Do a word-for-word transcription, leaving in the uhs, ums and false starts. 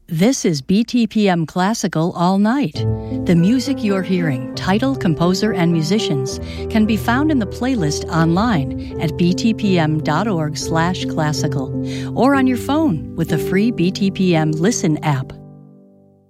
This is B T P M Classical All Night. The music you're hearing, title, composer, and musicians can be found in the playlist online at btpm.org slash classical or on your phone with the free B T P M Listen app.